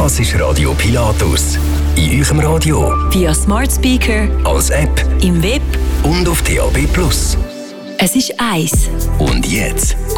Das ist Radio Pilatus. In eurem Radio, via Smart Speaker, als App im Web und auf DAB+. Es ist 1. Und jetzt